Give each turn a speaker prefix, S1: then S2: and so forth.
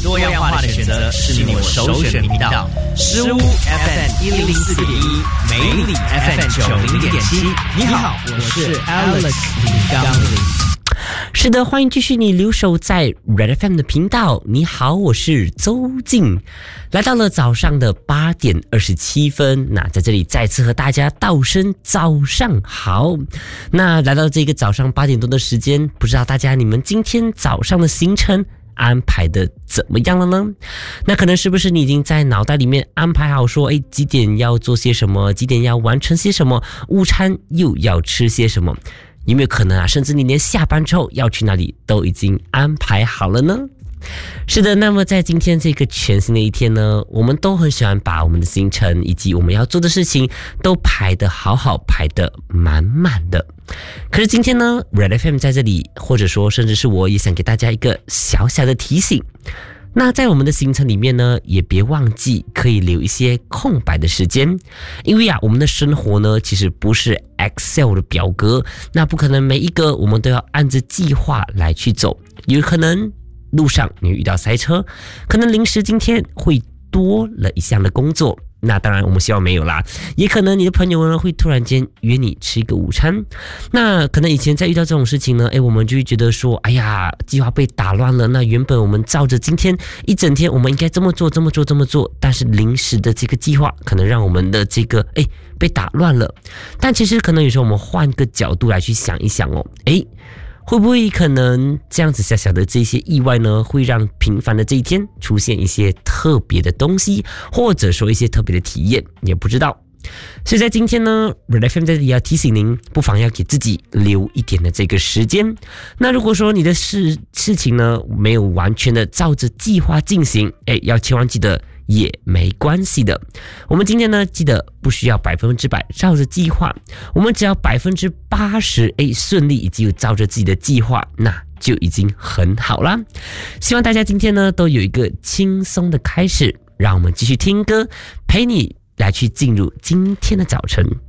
S1: 多样化的选择是你我首选频道。诗屋 FM104.1，美里 FM90.7。你好，我是 Alex 李刚林。
S2: 是的，欢迎继续你留守在 Red FM 的频道。你好，我是周静，来到了早上的8点27分。那在这里再次和大家道声早上好。那来到这个早上8点多的时间，不知道大家你们今天早上的行程安排的怎么样了呢？那可能是不是你已经在脑袋里面安排好说，几点要做些什么，几点要完成些什么，午餐又要吃些什么？有没有可能啊，甚至你连下班之后要去哪里都已经安排好了呢？是的，那么在今天这个全新的一天呢，我们都很喜欢把我们的行程以及我们要做的事情都排得好好，排得满满的。可是今天呢 Red FM 在这里，或者说甚至是我也想给大家一个小小的提醒，那在我们的行程里面呢，也别忘记可以留一些空白的时间，因为我们的生活呢，其实不是 Excel 的表格，那不可能每一个我们都要按着计划来去走，有可能路上你会遇到塞车，可能临时今天会多了一项的工作，那当然我们希望没有啦，也可能你的朋友呢会突然间约你吃一个午餐，那可能以前在遇到这种事情呢，我们就会觉得说，哎呀，计划被打乱了，那原本我们照着今天一整天我们应该这么做，但是临时的这个计划可能让我们的这个被打乱了。但其实可能有时候我们换个角度来去想一想哦，会不会可能这样子小小的这些意外呢，会让平凡的这一天出现一些特别的东西，或者说一些特别的体验，也不知道。所以在今天呢 Red FM 在这里要提醒您，不妨要给自己留一点的这个时间。那如果说你的事情呢没有完全的照着计划进行，要千万记得也没关系的。我们今天呢，记得不需要100%照着计划，我们只要80%顺利以及有照着自己的计划，那就已经很好啦。希望大家今天呢都有一个轻松的开始，让我们继续听歌，陪你来去进入今天的早晨。